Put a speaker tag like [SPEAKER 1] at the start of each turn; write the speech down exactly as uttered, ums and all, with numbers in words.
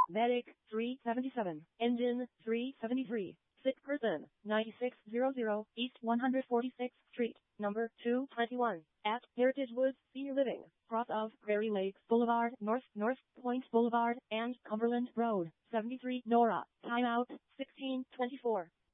[SPEAKER 1] Medic, three seventy-seven. Engine, three seventy-three. Sick person, ninety-six hundred East one hundred forty-sixth Street, number two twenty-one, at Heritage Woods Senior Living, cross of Prairie Lakes Boulevard, North, North Point Boulevard, and Cumberland Road, seventy-three Nora. Timeout, sixteen twenty-four.